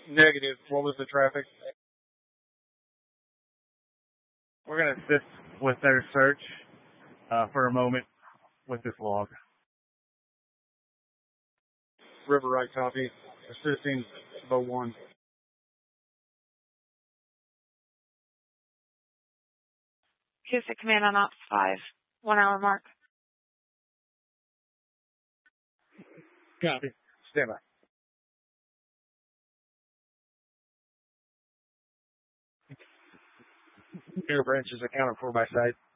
Negative. What was the traffic? We're going to assist with their search for a moment with this log. River right copy. Assisting boat 1. Houston Command on Ops 5. 1 hour mark. Copy. Stand by. Air branch is accounted for by site.